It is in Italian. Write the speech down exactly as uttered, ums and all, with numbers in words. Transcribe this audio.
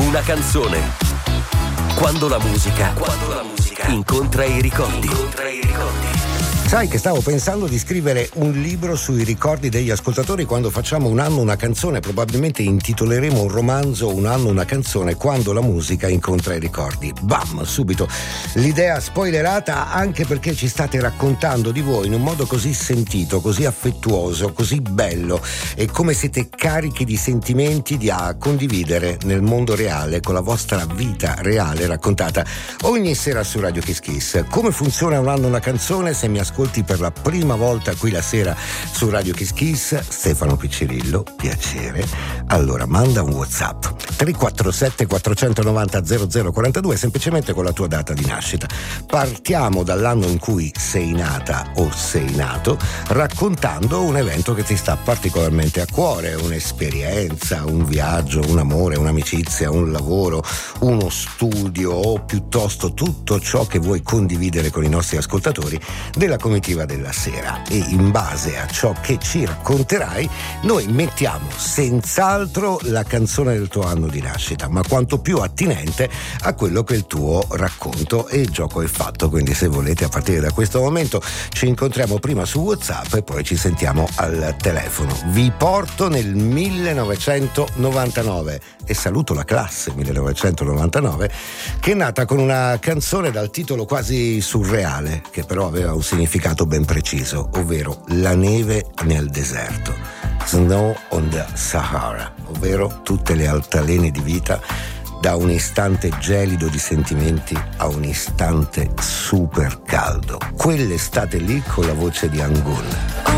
una canzone. Quando la musica, quando la musica incontra i ricordi. Incontra i ricordi. Sai che stavo pensando di scrivere un libro sui ricordi degli ascoltatori quando facciamo un anno una canzone. Probabilmente intitoleremo un romanzo Un anno una canzone, quando la musica incontra i ricordi. Bam, subito l'idea spoilerata, anche perché ci state raccontando di voi in un modo così sentito, così affettuoso, così bello, e come siete carichi di sentimenti da condividere nel mondo reale con la vostra vita reale raccontata ogni sera su Radio Kiss Kiss. Come funziona Un anno una canzone? Se mi ascolti per la prima volta qui la sera su Radio Kiss Kiss, Stefano Piccirillo, piacere. Allora manda un WhatsApp tre quattro sette quattro nove zero zero zero quattro due, semplicemente con la tua data di nascita. Partiamo dall'anno in cui sei nata o sei nato, raccontando un evento che ti sta particolarmente a cuore, un'esperienza, un viaggio, un amore, un'amicizia, un lavoro, uno studio, o piuttosto tutto ciò che vuoi condividere con i nostri ascoltatori della comitiva della sera. E in base a ciò che ci racconterai noi mettiamo senz'altro la canzone del tuo anno di nascita, ma quanto più attinente a quello che è il tuo racconto, e il gioco è fatto. Quindi se volete, a partire da questo momento ci incontriamo prima su WhatsApp e poi ci sentiamo al telefono. Vi porto nel millenovecentonovantanove e saluto la classe millenovecentonovantanove, che è nata con una canzone dal titolo quasi surreale, che però aveva un significato ben preciso, ovvero La neve nel deserto, Snow on the Sahara, ovvero tutte le altalene di vita, da un istante gelido di sentimenti a un istante super caldo. Quell'estate lì con la voce di Angun.